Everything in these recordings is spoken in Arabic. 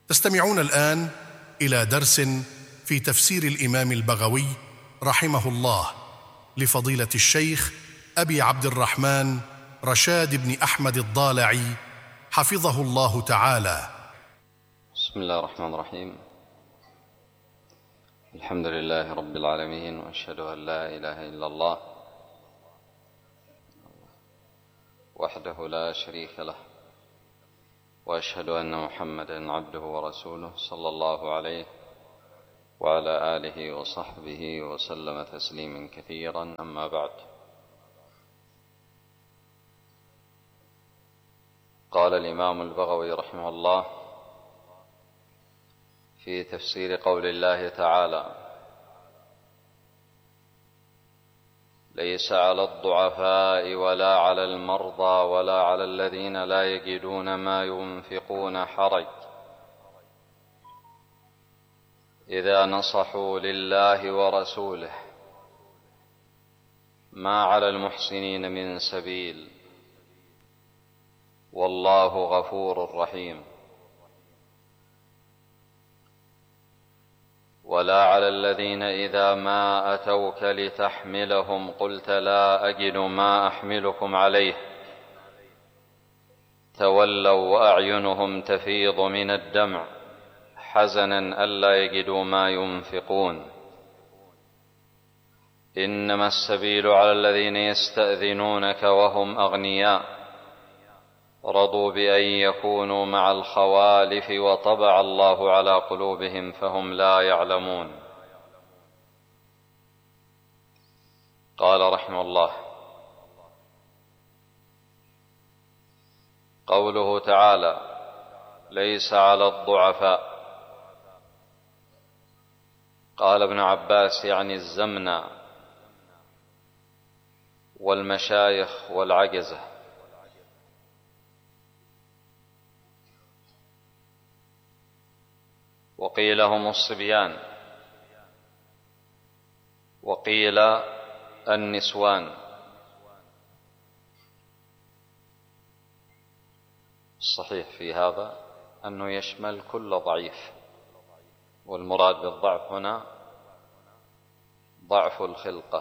تستمعون الآن إلى درس في تفسير الإمام البغوي رحمه الله لفضيلة الشيخ أبي عبد الرحمن رشاد بن أحمد الضالعي حفظه الله تعالى. بسم الله الرحمن الرحيم. الحمد لله رب العالمين، وأشهد أن لا إله إلا الله وحده لا شريك له، وأشهد أن محمدًا عبده ورسوله صلى الله عليه وعلى آله وصحبه وسلم تسليما كثيرا. أما بعد، قال الإمام البغوي رحمه الله في تفسير قول الله تعالى: ليس على الضعفاء ولا على المرضى ولا على الذين لا يجدون ما ينفقون حرج إذا نصحوا لله ورسوله، ما على المحسنين من سبيل، والله غفور رحيم. ولا على الذين إذا ما أتوك لتحملهم قلت لا أجد ما أحملكم عليه تولوا وأعينهم تفيض من الدمع حزنا ألا يجدوا ما ينفقون. إنما السبيل على الذين يستأذنونك وهم أغنياء رضوا بأن يكونوا مع الخوالف وطبع الله على قلوبهم فهم لا يعلمون. قال رحمه الله: قوله تعالى ليس على الضعفاء، قال ابن عباس يعني الزمنة والمشايخ والعجزة. وقيل هم الصبيان، وقيل النسوان. الصحيح في هذا أنه يشمل كل ضعيف، والمراد بالضعف هنا ضعف الخلقة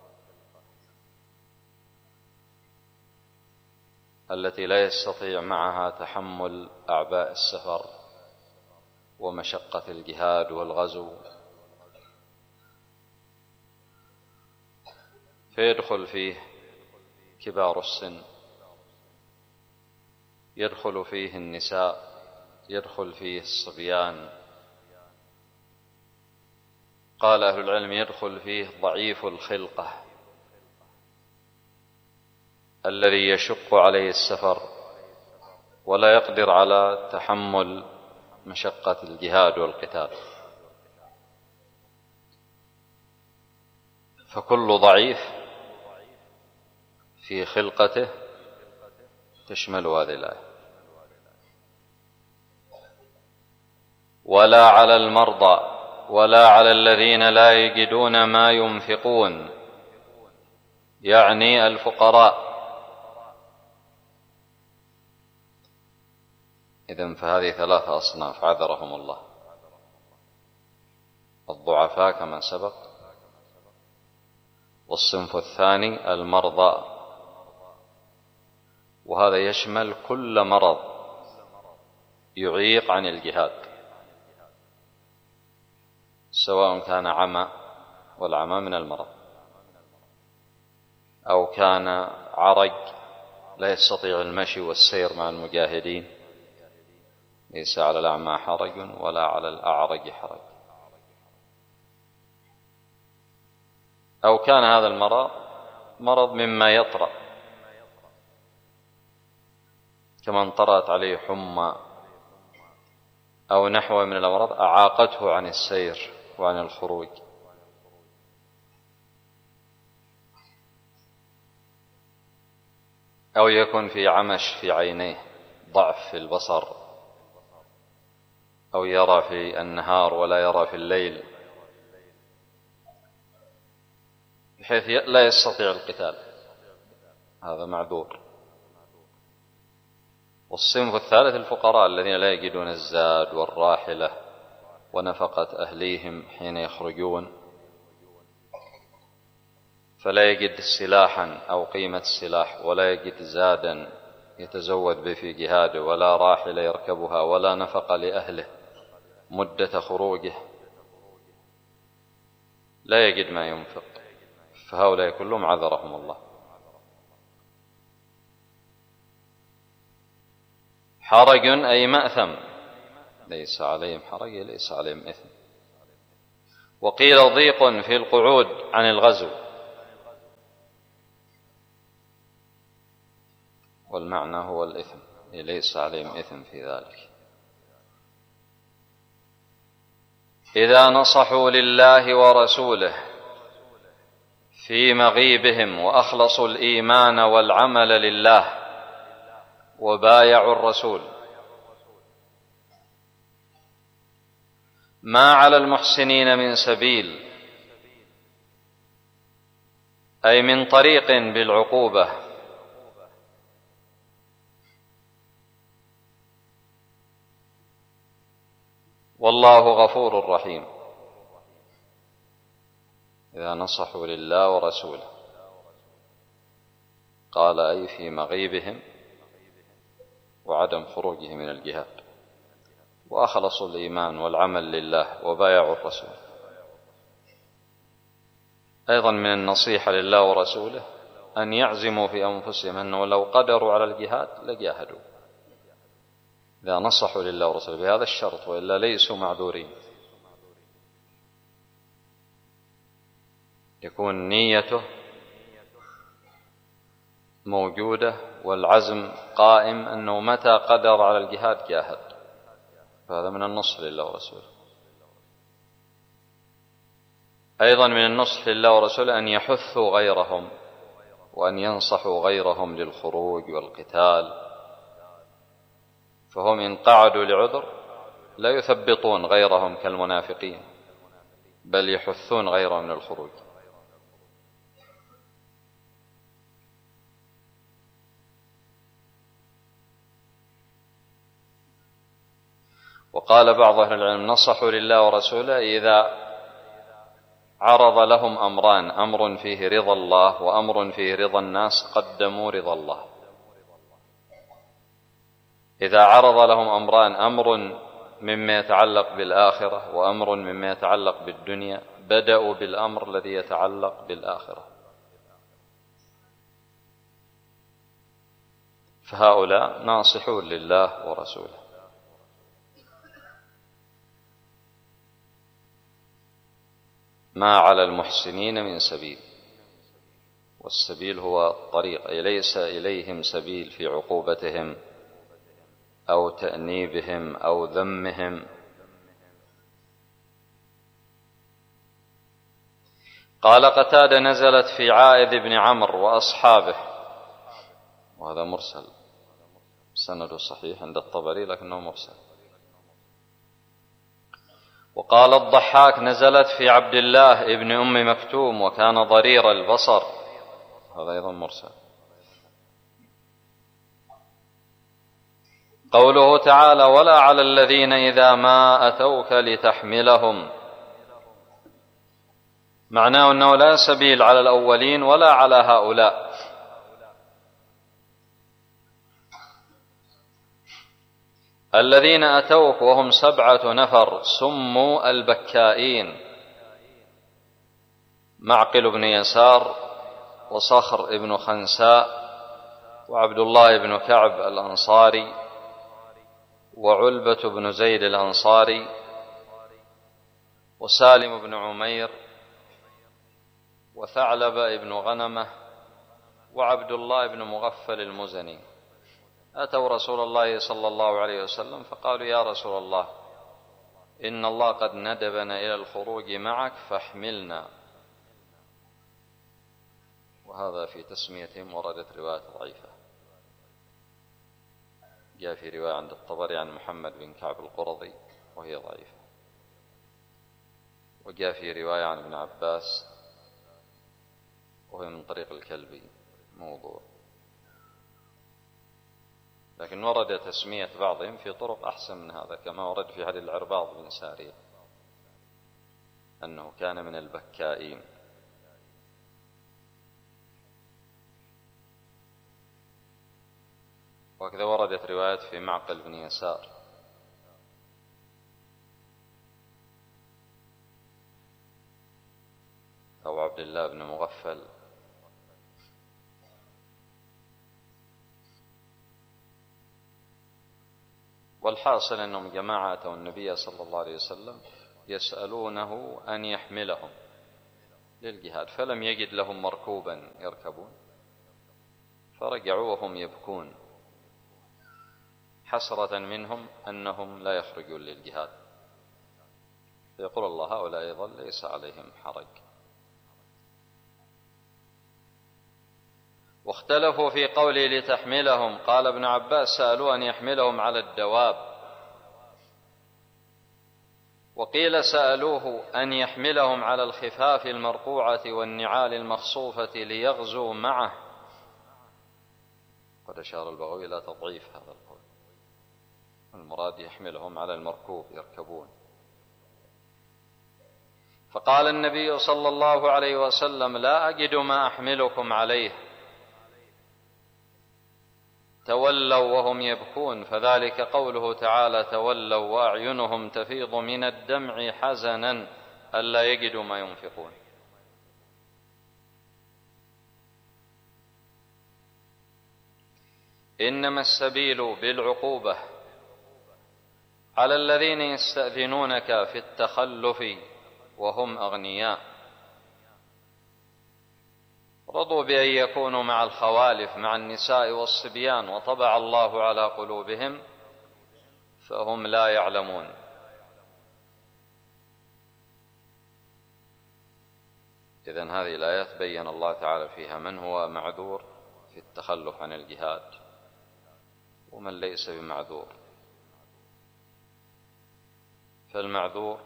التي لا يستطيع معها تحمل أعباء السفر ومشقة الجهاد والغزو، فيدخل فيه كبار السن، يدخل فيه النساء، يدخل فيه الصبيان. قال أهل العلم يدخل فيه ضعيف الخلقة الذي يشق عليه السفر ولا يقدر على تحمل مشقة الجهاد والقتال. فكل ضعيف في خلقته تشمل هذه الآية. ولا على المرضى ولا على الذين لا يجدون ما ينفقون، يعني الفقراء. إذن فهذه ثلاثة أصناف عذرهم الله: الضعفاء كما سبق، والصنف الثاني المرضى، وهذا يشمل كل مرض يعيق عن الجهاد، سواء كان عمى، والعمى من المرض، أو كان عرج لا يستطيع المشي والسير مع المجاهدين، ليس على الأعمى حرج ولا على الأعرج حرج، أو كان هذا المرض مرض مما يطرأ، كمن طرأت عليه حمى أو نحو من الأمراض أعاقته عن السير وعن الخروج. أو يكون في عمش في عينيه، ضعف في البصر، أو يرى في النهار ولا يرى في الليل، بحيث لا يستطيع القتال، هذا معذور. والصنف الثالث الفقراء الذين لا يجدون الزاد والراحلة ونفقة أهليهم حين يخرجون، فلا يجد سلاحا أو قيمة السلاح، ولا يجد زادا يتزود به في جهاده، ولا راحلة يركبها، ولا نفقة لأهله مدة خروجه، لا يجد ما ينفق، فهؤلاء كلهم عذرهم الله. حرج أي مأثم، ليس عليهم حرج، ليس عليهم إثم. وقيل ضيق في القعود عن الغزو، والمعنى هو الإثم، ليس عليهم إثم في ذلك. إذا نصحوا لله ورسوله في مغيبهم وأخلصوا الإيمان والعمل لله وبايعوا الرسول، ما على المحسنين من سبيل، أي من طريق بالعقوبة، والله غفور رحيم. إذا نصحوا لله ورسوله، قال أي في مغيبهم وعدم خروجه من الجهاد، وأخلصوا الإيمان والعمل لله وبايعوا الرسول. أيضا من النصيحة لله ورسوله أن يعزموا في أنفسهم أنه لو قدروا على الجهاد لجاهدوا، إذا نصحوا لله ورسوله بهذا الشرط، وإلا ليسوا معذورين. يكون نيته موجودة والعزم قائم أنه متى قدر على الجهاد جاهد، فهذا من النصح لله ورسوله. أيضا من النصح لله ورسوله أن يحثوا غيرهم وأن ينصحوا غيرهم للخروج والقتال، فهم إن قعدوا لعذر لا يثبطون غيرهم كالمنافقين، بل يحثون غيرهم للخروج. وقال بعض أهل العلم نصحوا لله ورسوله إذا عرض لهم أمران، أمر فيه رضا الله وأمر فيه رضا الناس، قدموا رضا الله. إذا عرض لهم أمران، أمر مما يتعلق بالآخرة وأمر مما يتعلق بالدنيا، بدأوا بالأمر الذي يتعلق بالآخرة. فهؤلاء ناصحون لله ورسوله. ما على المحسنين من سبيل، والسبيل هو الطريق، أي ليس إليهم سبيل في عقوبتهم أو تأنيبهم أو ذمهم. قال قتادة نزلت في عائذ بن عمرو وأصحابه، وهذا مرسل، سنده صحيح عند الطبري لكنه مرسل. وقال الضحاك نزلت في عبد الله ابن أم مكتوم وكان ضرير البصر، هذا أيضا مرسل. قوله تعالى ولا على الذين إذا ما أتوك لتحملهم، معناه أنه لا سبيل على الأولين ولا على هؤلاء، الذين أتوك وهم 7 نفر سموا البكائين، معقل بن يسار وصخر بن خنساء وعبد الله بن كعب الأنصاري وعلبة بن زيد الأنصاري وسالم بن عمير وثعلب بن غنمة وعبد الله بن مغفل المزني. أتوا رسول الله صلى الله عليه وسلم فقالوا يا رسول الله إن الله قد ندبنا إلى الخروج معك فاحملنا، وهذا في تسميتهم وردت رواية ضعيفة. جاء في رواية عند الطبري عن محمد بن كعب القرظي وهي ضعيفة، وجاء في رواية عن ابن عباس وهي من طريق الكلبي موضوع. لكن ورد تسمية بعضهم في طرق أحسن من هذا، كما ورد في حديث العرباض بن سارية أنه كان من البكائين. وكذا وردت روايات في معقل بن يسار أو عبد الله بن مغفل. والحاصل أنهم جماعة أتوا النبي صلى الله عليه وسلم يسألونه أن يحملهم للجهاد، فلم يجد لهم مركوبا يركبون، فرجعوا وهم يبكون حسرة منهم أنهم لا يخرجون للجهاد. فيقول الله هؤلاء أيضا ليس عليهم حرج. واختلفوا في قوله لتحملهم، قال ابن عباس سألوا أن يحملهم على الدواب، وقيل سألوه أن يحملهم على الخفاف المرقوعة والنعال المخصوفة ليغزوا معه. قد أشار البغوي إلى تضعيف هذا القول، المراد يحملهم على المركوب يركبون. فقال النبي صلى الله عليه وسلم لا أجد ما أحملكم عليه، تولوا وهم يبكون، فذلك قوله تعالى تولوا وأعينهم تفيض من الدمع حزنا ألا يجدوا ما ينفقون. إنما السبيل بالعقوبة على الذين يستأذنونك في التخلف وهم أغنياء، رضوا بأن يكونوا مع الخوالف مع النساء والصبيان، وطبع الله على قلوبهم فهم لا يعلمون. إذن هذه الآيات بين الله تعالى فيها من هو معذور في التخلف عن الجهاد ومن ليس بمعذور. فالمعذور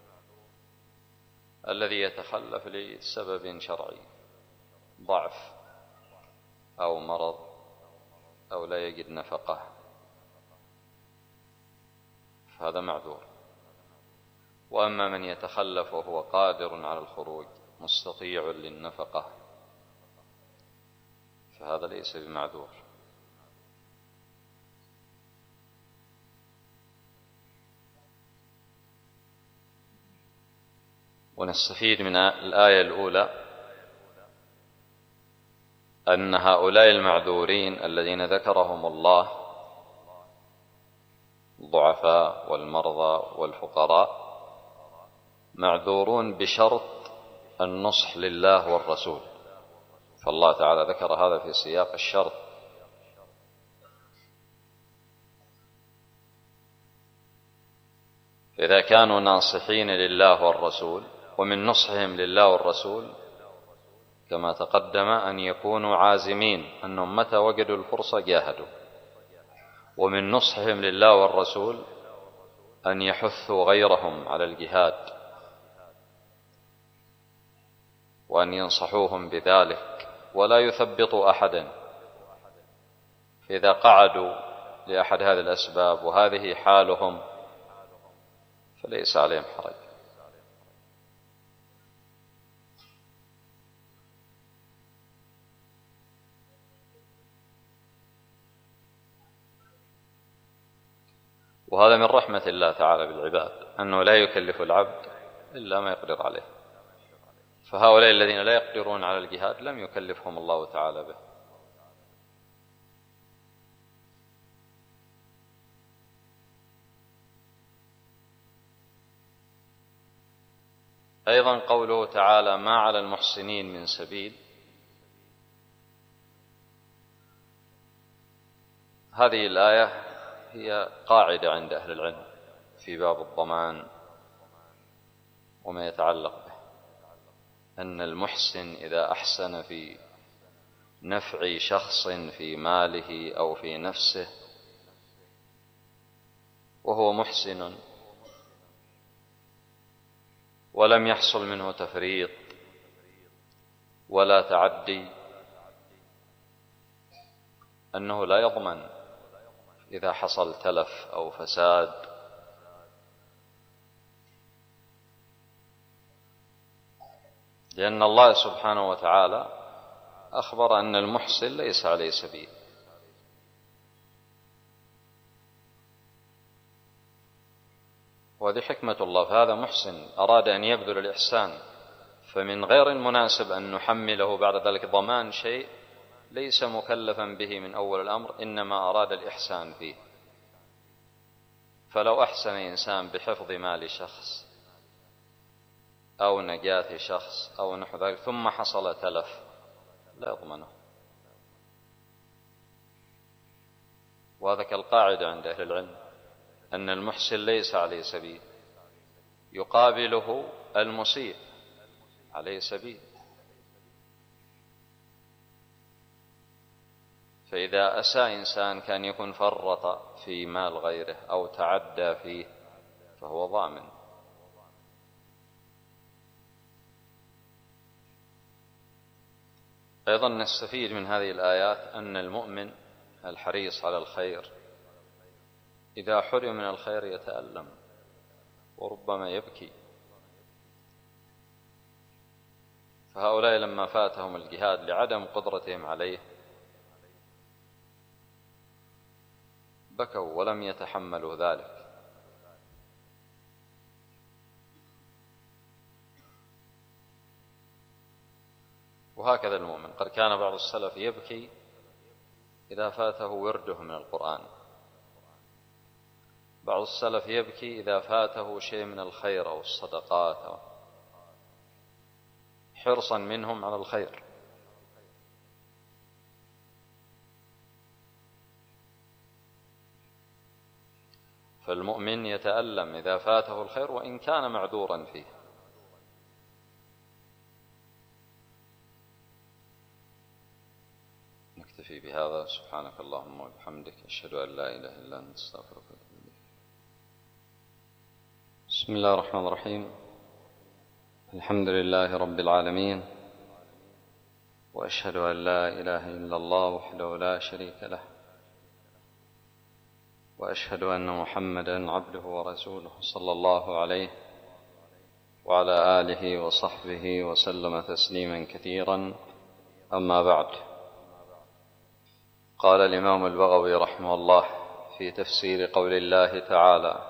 الذي يتخلف لسبب شرعي، ضعف أو مرض أو لا يجد نفقة، فهذا معذور. وأما من يتخلف وهو قادر على الخروج مستطيع للنفقة فهذا ليس بمعذور. ونستفيد من الآية الأولى أن هؤلاء المعذورين الذين ذكرهم الله، الضعفاء والمرضى والفقراء، معذورون بشرط النصح لله والرسول، فالله تعالى ذكر هذا في سياق الشرط. إذا كانوا ناصحين لله والرسول، ومن نصحهم لله والرسول كما تقدم أن يكونوا عازمين أنهم متى وجدوا الفرصة جاهدوا، ومن نصحهم لله والرسول أن يحثوا غيرهم على الجهاد وأن ينصحوهم بذلك ولا يثبطوا أحدا. فإذا قعدوا لأحد هذه الأسباب وهذه حالهم فليس عليهم حرج. وهذا من رحمة الله تعالى بالعباد أنه لا يكلف العبد إلا ما يقدر عليه. فهؤلاء الذين لا يقدرون على الجهاد لم يكلفهم الله تعالى به. أيضا قوله تعالى ما على المحسنين من سبيل، هذه الآية هي قاعدة عند أهل العلم في باب الضمان وما يتعلق به، أن المحسن إذا أحسن في نفع شخص في ماله أو في نفسه وهو محسن ولم يحصل منه تفريط ولا تعدي، أنه لا يضمن إذا حصل تلف أو فساد، لأن الله سبحانه وتعالى أخبر أن المحسن ليس عليه سبيل. وهذه حكمة الله، فهذا محسن أراد أن يبذل الإحسان، فمن غير المناسب أن نحمله بعد ذلك ضمان شيء ليس مكلفا به من أول الأمر، إنما أراد الإحسان فيه. فلو أحسن إنسان بحفظ مال شخص أو نجاة شخص أو نحو ذلك ثم حصل تلف لا يضمنه. وهذا كالقاعدة عند أهل العلم أن المحسن ليس عليه سبيل، يقابله المسيء عليه سبيل. فإذا أساء إنسان كان يكون فرط في مال غيره أو تعدى فيه فهو ضامن. أيضا نستفيد من هذه الآيات أن المؤمن الحريص على الخير إذا حرم من الخير يتألم وربما يبكي. فهؤلاء لما فاتهم الجهاد لعدم قدرتهم عليه بكوا ولم يتحملوا ذلك. وهكذا المؤمن، قد كان بعض السلف يبكي إذا فاته ورده من القرآن، بعض السلف يبكي إذا فاته شيء من الخير أو الصدقات، حرصا منهم على الخير. فالمؤمن يتألم إذا فاته الخير وإن كان معذورا فيه. نكتفي بهذا. سبحانك اللهم وبحمدك، أشهد أن لا إله إلا أنت، أستغفرك وأتوب إليك. بسم الله الرحمن الرحيم. الحمد لله رب العالمين، وأشهد أن لا إله إلا الله وحده لا شريك له، وأشهد أن محمدًا عبده ورسوله صلى الله عليه وعلى آله وصحبه وسلم تسليمًا كثيرًا. أما بعد، قال الإمام البغوي رحمه الله في تفسير قول الله تعالى: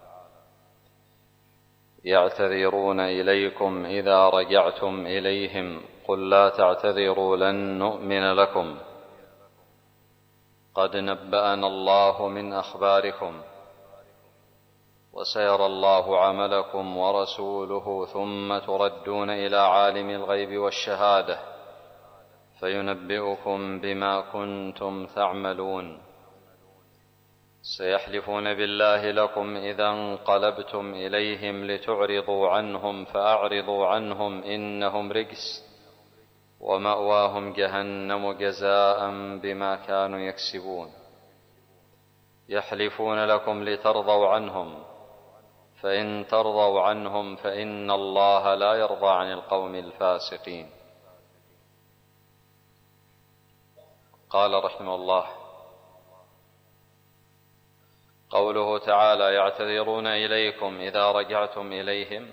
يعتذرون إليكم إذا رجعتم إليهم قل لا تعتذروا لن نؤمن لكم قد نبأنا الله من أخباركم وسيرى الله عملكم ورسوله ثم تردون إلى عالم الغيب والشهادة فينبئكم بما كنتم تعملون. سيحلفون بالله لكم إذا انقلبتم إليهم لتعرضوا عنهم فأعرضوا عنهم إنهم رجس ومأواهم جهنم جزاء بما كانوا يكسبون. يحلفون لكم لترضوا عنهم فإن ترضوا عنهم فإن الله لا يرضى عن القوم الفاسقين. قال رحمه الله: قوله تعالى: يعتذرون إليكم إذا رجعتم إليهم،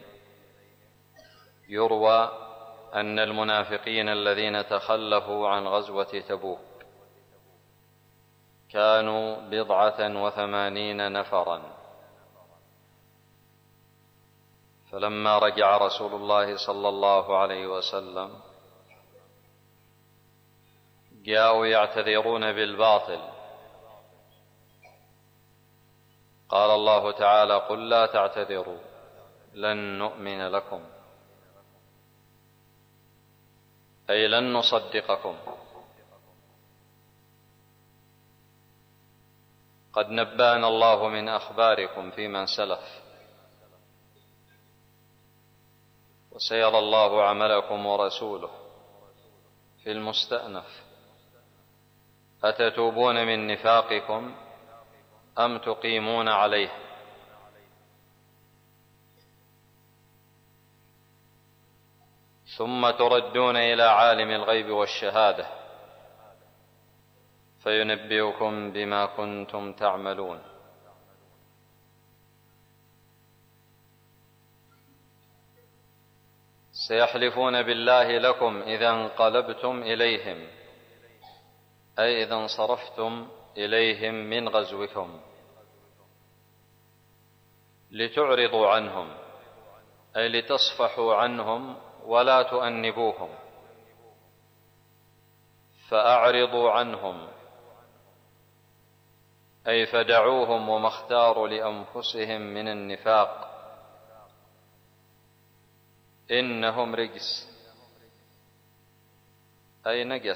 يروى أن المنافقين الذين تخلفوا عن غزوة تبوك كانوا 87 نفرا، فلما رجع رسول الله صلى الله عليه وسلم جاءوا يعتذرون بالباطل. قال الله تعالى: قل لا تعتذروا لن نؤمن لكم، أي لن نصدقكم، قد نبأنا الله من أخباركم في من سلف وسيرى الله عملكم ورسوله في المستأنف. أتتوبون من نفاقكم أم تقيمون عليه؟ ثم تردون إلى عالم الغيب والشهادة فينبئكم بما كنتم تعملون. سيحلفون بالله لكم إذا انقلبتم إليهم، أي إذا انصرفتم إليهم من غزوكم، لتعرضوا عنهم، أي لتصفحوا عنهم ولا تؤنبوهم. فأعرضوا عنهم أي فدعوهم وما اختاروا لأنفسهم من النفاق، إنهم رجس أي نجس،